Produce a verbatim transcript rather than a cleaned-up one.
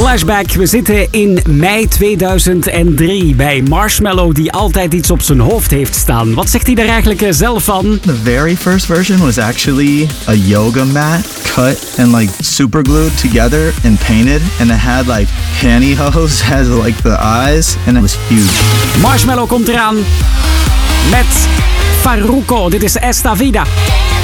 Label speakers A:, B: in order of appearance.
A: Flashback, we zitten in mei tweeduizend drie bij Marshmello die altijd iets op zijn hoofd heeft staan. Wat zegt hij daar eigenlijk zelf van?
B: The very first version was actually a yoga mat cut and like super glued together and painted, and it had like pantyhose as like the eyes, and it was huge.
A: Marshmello komt eraan met Farruko. Dit is Esta Vida.